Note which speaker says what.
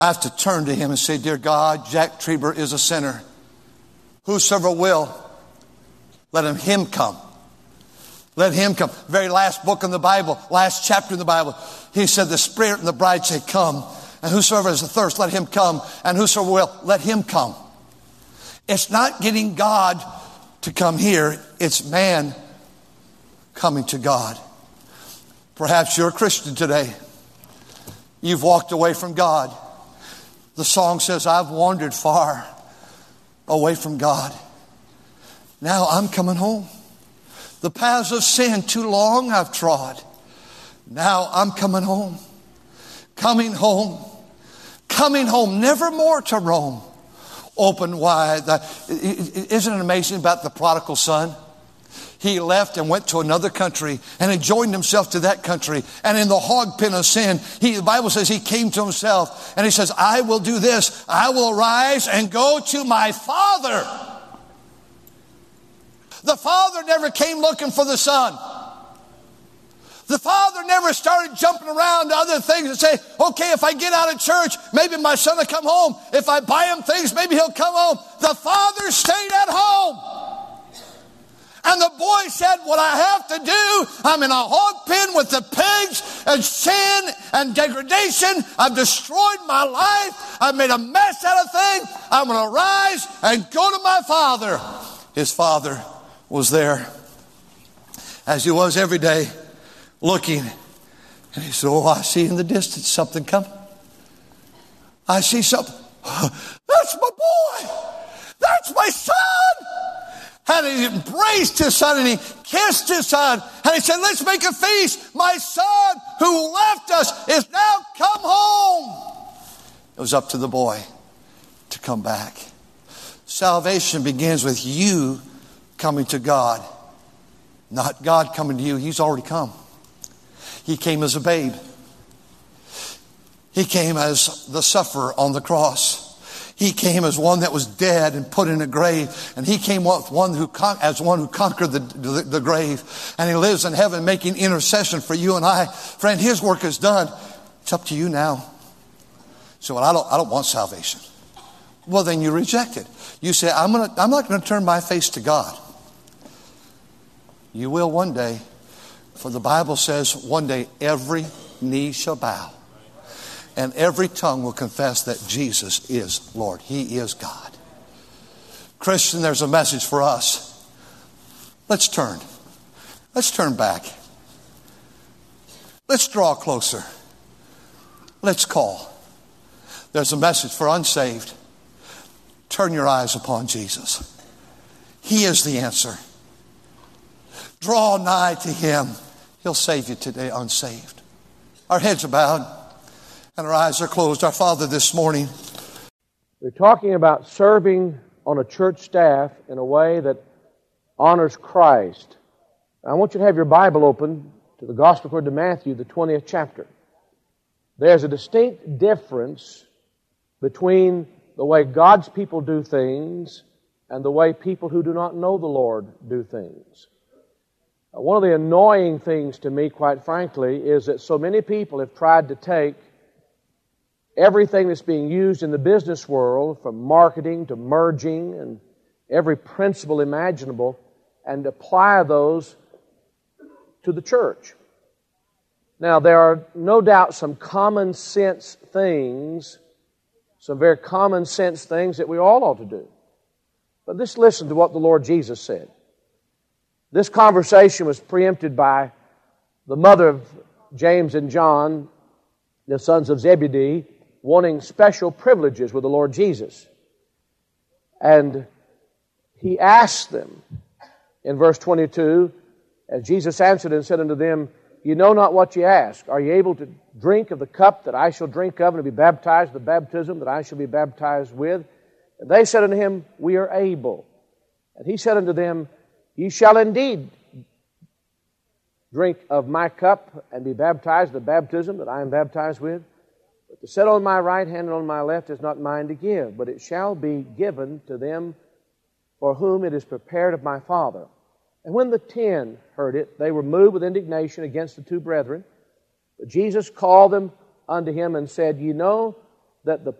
Speaker 1: I have to turn to Him and say, dear God, Jack Trieber is a sinner. Whosoever will, let him come. Let Him come. Very last book in the Bible, last chapter in the Bible, He said, the Spirit and the bride say, come. And whosoever is athirst, let him come. And whosoever will, let him come. It's not getting God to come here. It's man coming to God. Perhaps you're a Christian today. You've walked away from God. The song says, I've wandered far away from God. Now I'm coming home. The paths of sin too long I've trod. Now I'm coming home. Coming home. Coming home, never more to roam. Open wide. Isn't it amazing about the prodigal son? He left and went to another country and joined himself to that country. And in the hog pen of sin, the Bible says he came to himself and he says, I will do this. I will rise and go to my father. The father never came looking for the son. The father never started jumping around to other things and say, okay, if I get out of church, maybe my son will come home. If I buy him things, maybe he'll come home. The father stayed at home. And the boy said, what I have to do, I'm in a hog pen with the pigs and sin and degradation. I've destroyed my life. I've made a mess out of things. I'm going to rise and go to my father. His father was there, as he was every day, looking. And he said, oh, I see in the distance something coming. I see something. That's my boy. That's my son. And he embraced his son and he kissed his son. And he said, let's make a feast. My son who left us is now come home. It was up to the boy to come back. Salvation begins with you coming to God. Not God coming to you. He's already come. He came as a babe. He came as the sufferer on the cross. He came as one that was dead and put in a grave. And he came as one who conquered the grave. And he lives in heaven making intercession for you and I. Friend, his work is done. It's up to you now. So I don't want salvation. Well, then you reject it. You say, I'm not going to turn my face to God. You will one day. For the Bible says one day every knee shall bow. And every tongue will confess that Jesus is Lord. He is God. Christian, there's a message for us. Let's turn. Let's turn back. Let's draw closer. Let's call. There's a message for unsaved. Turn your eyes upon Jesus. He is the answer. Draw nigh to Him. He'll save you today unsaved. Our heads are bowed and our eyes are closed. Our Father, this morning,
Speaker 2: we're talking about serving on a church staff in a way that honors Christ. I want you to have your Bible open to the Gospel according to Matthew, the 20th chapter. There's a distinct difference between the way God's people do things and the way people who do not know the Lord do things. One of the annoying things to me, quite frankly, is that so many people have tried to take everything that's being used in the business world, from marketing to merging and every principle imaginable, and apply those to the church. Now, there are no doubt some common sense things, some very common sense things that we all ought to do. But just listen to what the Lord Jesus said. This conversation was preempted by the mother of James and John, the sons of Zebedee, wanting special privileges with the Lord Jesus. And He asked them in verse 22, as Jesus answered and said unto them, you know not what ye ask. Are ye able to drink of the cup that I shall drink of, and to be baptized with the baptism that I shall be baptized with? And they said unto Him, we are able. And He said unto them, ye shall indeed drink of my cup and be baptized with the baptism that I am baptized with. But to sit on my right hand and on my left is not mine to give, but it shall be given to them for whom it is prepared of my Father. And when the 10 heard it, they were moved with indignation against the two brethren. But Jesus called them unto Him and said, ye know that the